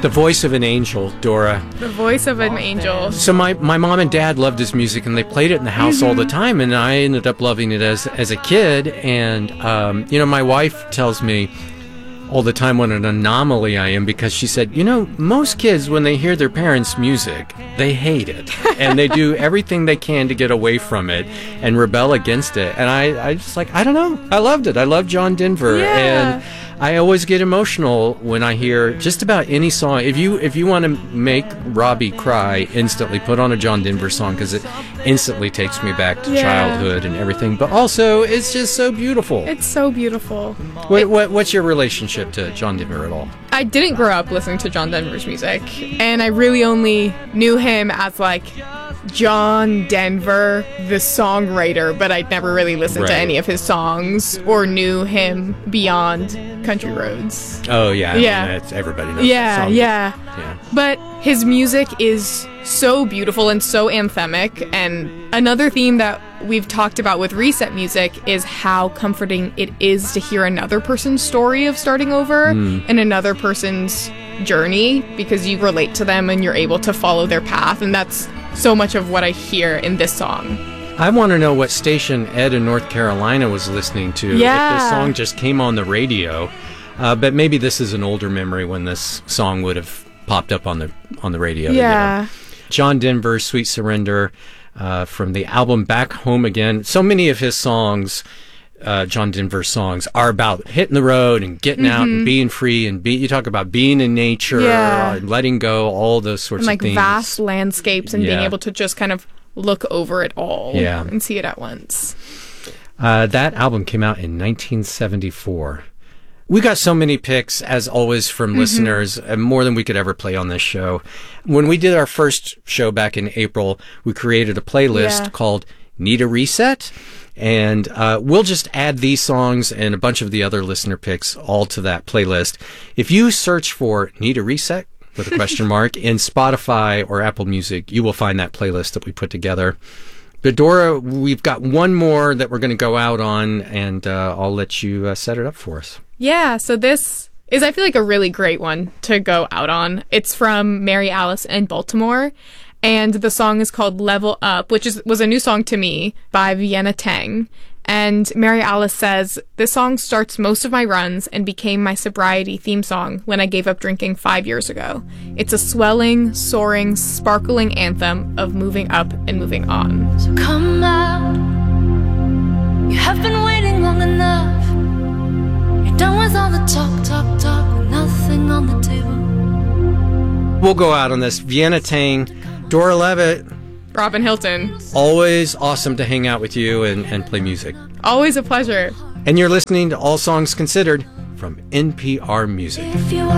The voice of an angel, Dora. The voice of an angel. So my mom and dad loved his music, and they played it in the house all the time, and I ended up loving it as a kid. And, my wife tells me all the time what an anomaly I am, because she said, most kids, when they hear their parents' music, they hate it. And they do everything they can to get away from it and rebel against it. And I just I don't know. I loved it. I love John Denver. Yeah. And I always get emotional when I hear just about any song. If you want to make Robbie cry, instantly put on a John Denver song, because it instantly takes me back to childhood and everything. But also, it's just so beautiful. It's so beautiful. What's your relationship to John Denver at all? I didn't grow up listening to John Denver's music, and I really only knew him as John Denver, the songwriter, but I'd never really listened to any of his songs or knew him beyond Country Roads. Oh, yeah. Yeah. That's, everybody knows that song. Yeah. But his music is so beautiful and so anthemic, and another theme that we've talked about with Reset music is how comforting it is to hear another person's story of starting over and another person's journey, because you relate to them and you're able to follow their path, and that's so much of what I hear in this song. I want to know what station Ed in North Carolina was listening to. Yeah. If this song just came on the radio, but maybe this is an older memory when this song would have popped up on the radio. Yeah. John Denver, Sweet Surrender, from the album Back Home Again. So many of his songs, John Denver songs, are about hitting the road and getting out and being free, and you talk about being in nature, and letting go, all those sorts of things. Vast landscapes and being able to just kind of look over it all and see it at once. That album came out in 1974. We got so many picks, as always, from listeners, more than we could ever play on this show. When we did our first show back in April, we created a playlist called Need a Reset, and we'll just add these songs and a bunch of the other listener picks all to that playlist. If you search for Need a Reset with a question mark in Spotify or Apple Music, you will find that playlist that we put together. But Dora, we've got one more that we're going to go out on, and I'll let you set it up for us. Yeah, so this is, I feel like, a really great one to go out on. It's from Mary Alice in Baltimore, and the song is called Level Up, which was a new song to me by Vienna Teng. And Mary Alice says, "This song starts most of my runs and became my sobriety theme song when I gave up drinking 5 years ago. It's a swelling, soaring, sparkling anthem of moving up and moving on." So come out, you have been waiting long enough. You're done with all the talk, with nothing on the table. We'll go out on this. Vienna Teng, Dora Levitt, Robin Hilton. Always awesome to hang out with you and play music. Always a pleasure. And you're listening to All Songs Considered from NPR Music. If you